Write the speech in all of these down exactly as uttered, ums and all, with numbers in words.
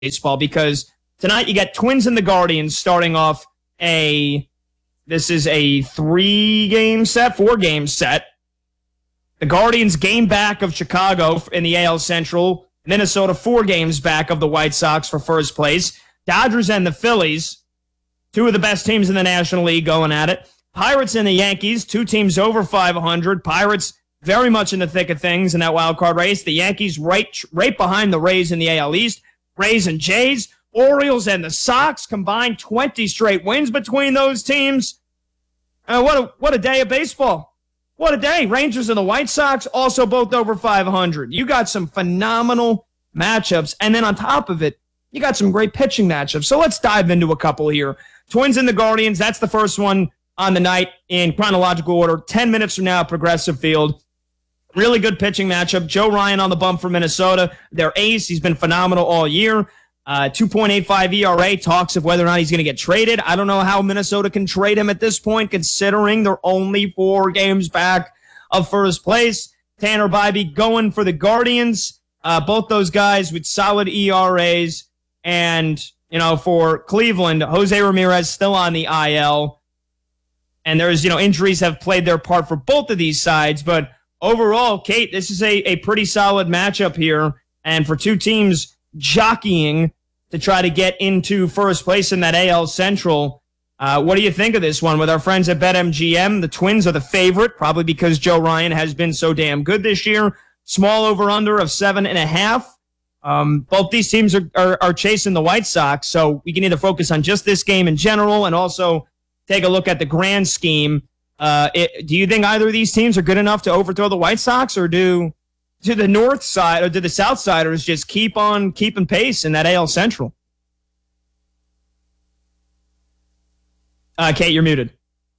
baseball, because tonight you got Twins and the Guardians starting off a, this is a three-game set, four-game set. The Guardians game back of Chicago in the A L Central. Minnesota four games back of the White Sox for first place. Dodgers and the Phillies, two of the best teams in the National League going at it. Pirates and the Yankees, two teams over five hundred. Pirates very much in the thick of things in that wild card race. The Yankees right, right behind the Rays in the A L East. Rays and Jays. Orioles and the Sox combined twenty straight wins between those teams. Uh, what a what a day of baseball. What a day. Rangers and the White Sox also both over five hundred. You got some phenomenal matchups. And then on top of it, you got some great pitching matchups. So let's dive into a couple here. Twins and the Guardians, that's the first one on the night in chronological order. Ten minutes from now, Progressive Field. Really good pitching matchup. Joe Ryan on the bump for Minnesota. Their ace. He's been phenomenal all year. Uh, two point eight five E R A, talks of whether or not he's going to get traded. I don't know how Minnesota can trade him at this point, considering they're only four games back of first place. Tanner Bybee going for the Guardians. Uh, both those guys with solid E R As. And, you know, for Cleveland, Jose Ramirez still on the I L. And there's, you know, injuries have played their part for both of these sides. But overall, Kate, this is a, a pretty solid matchup here. And for two teams jockeying to try to get into first place in that A L Central. Uh, what do you think of this one with our friends at BetMGM? The Twins are the favorite, probably because Joe Ryan has been so damn good this year. Small over-under of seven and a half. Um, both these teams are, are, are chasing the White Sox, so we can either focus on just this game in general and also take a look at the grand scheme. Uh, it, do you think either of these teams are good enough to overthrow the White Sox, or do do the north side or do the south siders just keep on keeping pace in that A L Central? Uh, Kate, you're muted.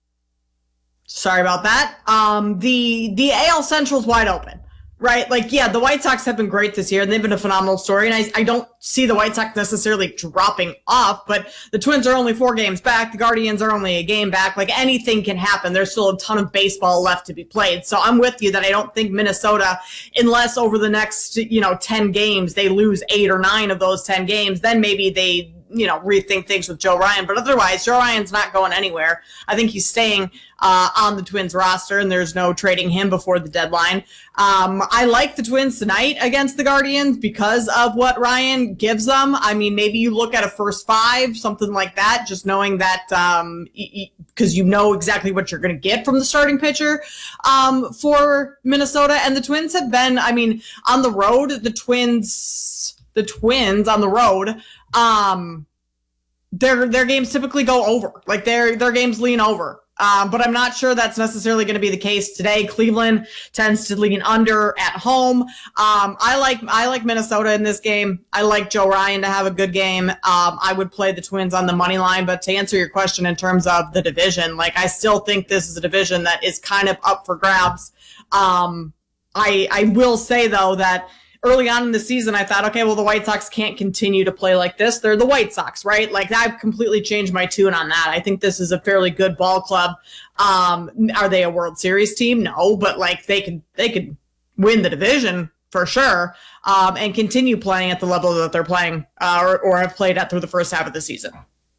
Sorry about that. Um, the the A L Central's wide open, right? Like, yeah, the White Sox have been great this year, and they've been a phenomenal story, and I, I don't see the White Sox necessarily dropping off, but the Twins are only four games back. The Guardians are only a game back. Like, anything can happen. There's still a ton of baseball left to be played. So I'm with you that I don't think Minnesota, unless over the next, you know, ten games, they lose eight or nine of those ten games, then maybe they, you know, rethink things with Joe Ryan. But otherwise, Joe Ryan's not going anywhere. I think he's staying uh, on the Twins roster, and there's no trading him before the deadline. Um, I like the Twins tonight against the Guardians because of what Ryan gives them. I mean, maybe you look at a first five, something like that, just knowing that, um, because you know exactly what you're going to get from the starting pitcher um, for Minnesota. And the Twins have been, I mean, on the road, the Twins, the Twins on the road, um, their their games typically go over. Like their their games lean over. Um, but I'm not sure that's necessarily going to be the case today. Cleveland tends to lean under at home. Um, I like I like Minnesota in this game. I like Joe Ryan to have a good game. Um, I would play the Twins on the money line. But to answer your question in terms of the division, like I still think this is a division that is kind of up for grabs. Um, I I will say though that early on in the season, I thought, okay, well, the White Sox can't continue to play like this. They're the White Sox, right? Like, I've completely changed my tune on that. I think this is a fairly good ball club. Um, are they a World Series team? No, but, like, they could they could win the division for sure um, and continue playing at the level that they're playing uh, or, or have played at through the first half of the season.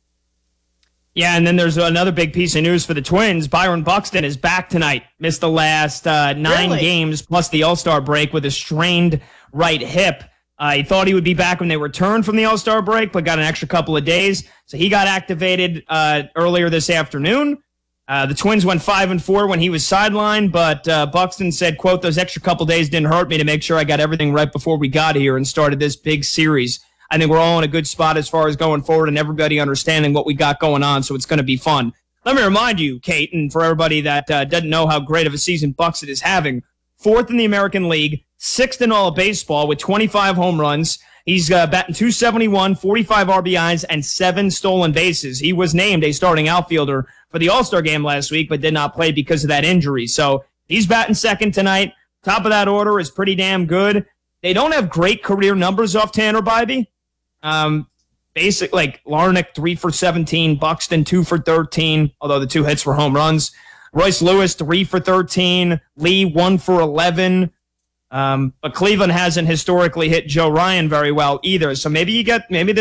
Yeah, and then there's another big piece of news for the Twins. Byron Buxton is back tonight. Missed the last uh, nine really? games plus the All-Star break with a strained right hip. Uh, he thought he would be back when they returned from the All-Star break, but got an extra couple of days. So he got activated uh, earlier this afternoon. Uh, the Twins went five and four when he was sidelined, but uh, Buxton said, quote, "Those extra couple days didn't hurt me to make sure I got everything right before we got here and started this big series. I think we're all in a good spot as far as going forward and everybody understanding what we got going on, so it's going to be fun." Let me remind you, Kate, and for everybody that uh, doesn't know how great of a season Buxton is having, fourth in the American League, sixth in all of baseball with twenty-five home runs. He's uh, batting two seventy-one, forty-five R B Is, and seven stolen bases. He was named a starting outfielder for the All-Star game last week, but did not play because of that injury. So he's batting second tonight. Top of that order is pretty damn good. They don't have great career numbers off Tanner Bybee. Um, basic, like Larnach, three for seventeen, Buxton, two for thirteen, although the two hits were home runs. Royce Lewis, three for thirteen, Lee, one for eleven. Um, but Cleveland hasn't historically hit Joe Ryan very well either. So maybe you get maybe